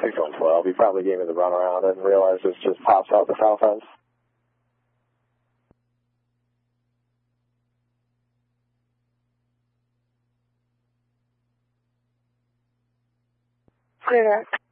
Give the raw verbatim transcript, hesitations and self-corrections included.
six one twelve. He probably gave me the runaround and realized this just pops out the foul fence. Clear.